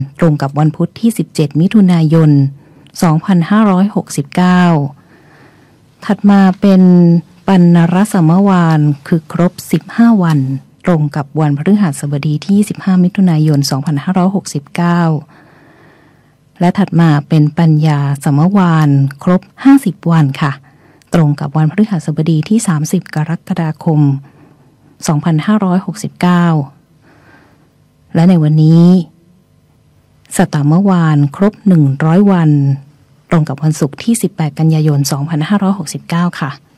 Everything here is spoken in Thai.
ตรงกับวันพุธที่17มิถุนายน2569ถัดมาเป็นปัณรสมวาลคือครบ15วันตรงกับวันพฤหัสบดีที่15มิถุนายน2569และถัดมาเป็นปัญญาสมวาลครบ50วันค่ะตรงกับวันพฤหัสบดีที่30กรกฎาคม2569และในวันนี้สัตตมวาลครบ100วันตรงกับวันศุกร์ที่18กันยายน2569ค่ะ